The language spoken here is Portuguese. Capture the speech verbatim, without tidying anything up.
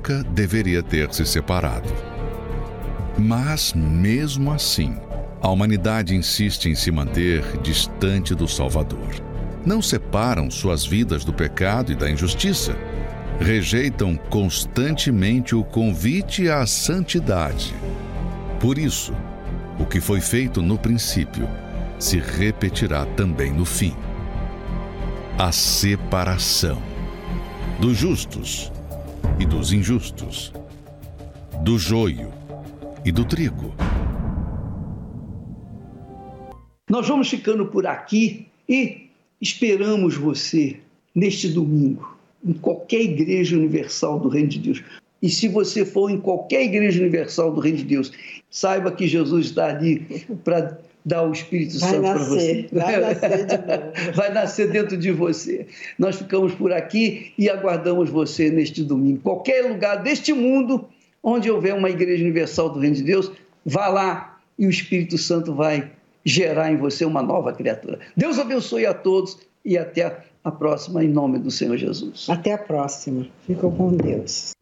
nunca deveria ter se separado. Mas, mesmo assim, a humanidade insiste em se manter distante do Salvador. Não separam suas vidas do pecado e da injustiça. Rejeitam constantemente o convite à santidade. Por isso, o que foi feito no princípio se repetirá também no fim. A separação dos justos e dos injustos, do joio e do trigo. Nós vamos ficando por aqui e esperamos você neste domingo, em qualquer igreja universal do Reino de Deus. E se você for em qualquer igreja universal do Reino de Deus, saiba que Jesus está ali para dar o Espírito vai Santo para você. Vai nascer de novo. Vai nascer dentro de você. Nós ficamos por aqui e aguardamos você neste domingo. Qualquer lugar deste mundo onde houver uma igreja universal do Reino de Deus, vá lá e o Espírito Santo vai gerar em você uma nova criatura. Deus abençoe a todos e até a próxima, em nome do Senhor Jesus. Até a próxima. Ficam com Deus.